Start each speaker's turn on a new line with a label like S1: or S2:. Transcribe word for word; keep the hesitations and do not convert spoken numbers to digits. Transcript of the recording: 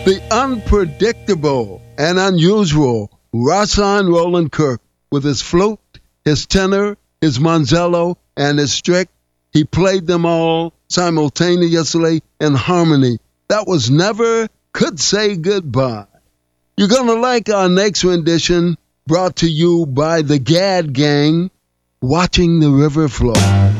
S1: The unpredictable and unusual Rahsaan Roland Kirk with his flute, his tenor, his manzello, and his strict. He played them all simultaneously in harmony. That was Never Could Say Goodbye. You're going to like our next rendition, brought to you by the Gad Gang, Watching the River Flow.